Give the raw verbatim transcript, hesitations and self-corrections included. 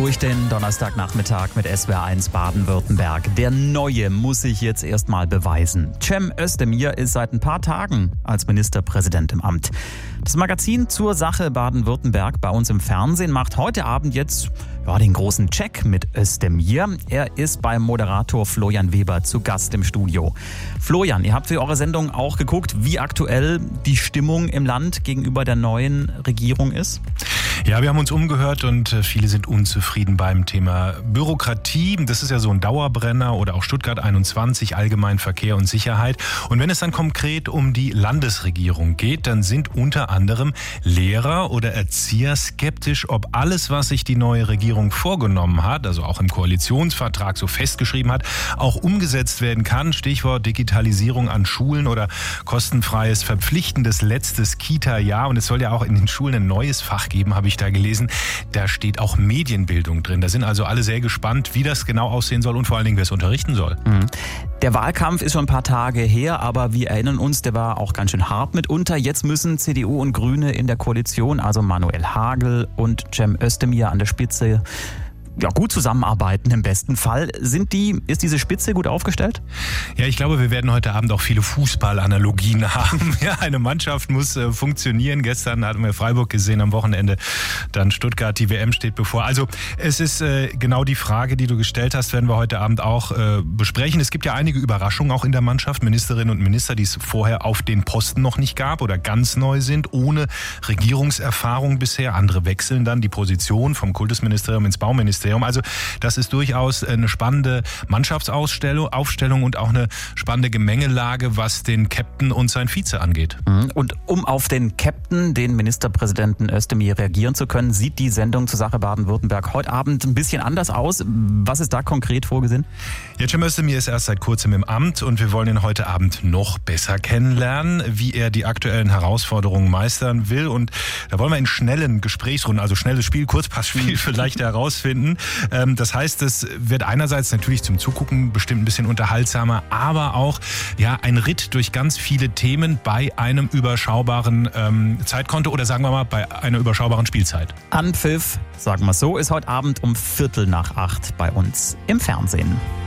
Durch den Donnerstagnachmittag mit S W R eins Baden-Württemberg. Der Neue muss sich jetzt erstmal beweisen. Cem Özdemir ist seit ein paar Tagen als Ministerpräsident im Amt. Das Magazin zur Sache Baden-Württemberg bei uns im Fernsehen macht heute Abend jetzt ja, den großen Check mit Özdemir. Er ist beim Moderator Florian Weber zu Gast im Studio. Florian, ihr habt für eure Sendung auch geguckt, wie aktuell die Stimmung im Land gegenüber der neuen Regierung ist? Ja, wir haben uns umgehört und viele sind unzufrieden beim Thema Bürokratie. Das ist ja so ein Dauerbrenner, oder auch Stuttgart einundzwanzig, allgemein Verkehr und Sicherheit. Und wenn es dann konkret um die Landesregierung geht, dann sind unter anderem Lehrer oder Erzieher skeptisch, ob alles, was sich die neue Regierung vorgenommen hat, also auch im Koalitionsvertrag so festgeschrieben hat, auch umgesetzt werden kann. Stichwort Digitalisierung an Schulen oder kostenfreies, verpflichtendes letztes Kita-Jahr. Und es soll ja auch in den Schulen ein neues Fach geben, habe ich da gelesen. Da steht auch Medienbildung drin. Da sind also alle sehr gespannt, wie das genau aussehen soll und vor allen Dingen, wer es unterrichten soll. Mhm. Der Wahlkampf ist schon ein paar Tage her, aber wir erinnern uns, der war auch ganz schön hart mitunter. Jetzt müssen C D U und Grüne in der Koalition, also Manuel Hagel und Cem Özdemir an der Spitze, ja, gut zusammenarbeiten im besten Fall. Sind die, ist diese Spitze gut aufgestellt? Ja, ich glaube, wir werden heute Abend auch viele Fußballanalogien haben. Ja, eine Mannschaft muss äh, funktionieren. Gestern hatten wir Freiburg gesehen, am Wochenende dann Stuttgart. Die W M steht bevor. Also es ist äh, genau die Frage, die du gestellt hast, werden wir heute Abend auch äh, besprechen. Es gibt ja einige Überraschungen auch in der Mannschaft. Ministerinnen und Minister, die es vorher auf den Posten noch nicht gab oder ganz neu sind, ohne Regierungserfahrung bisher. Andere wechseln dann die Position vom Kultusministerium ins Bauministerium. Also das ist durchaus eine spannende Mannschaftsausstellung Aufstellung und auch eine spannende Gemengelage, was den Captain und sein Vize angeht. Und um auf den Captain, den Ministerpräsidenten Özdemir, reagieren zu können, sieht die Sendung zur Sache Baden-Württemberg heute Abend ein bisschen anders aus. Was ist da konkret vorgesehen? Ja, Cem Özdemir ist erst seit kurzem im Amt und wir wollen ihn heute Abend noch besser kennenlernen, wie er die aktuellen Herausforderungen meistern will. Und da wollen wir in schnellen Gesprächsrunden, also schnelles Spiel, Kurzpassspiel vielleicht herausfinden. Das heißt, es wird einerseits natürlich zum Zugucken bestimmt ein bisschen unterhaltsamer, aber auch ja ein Ritt durch ganz viele Themen bei einem überschaubaren ähm, Zeitkonto oder sagen wir mal bei einer überschaubaren Spielzeit. Anpfiff, sagen wir so, ist heute Abend um Viertel nach acht bei uns im Fernsehen.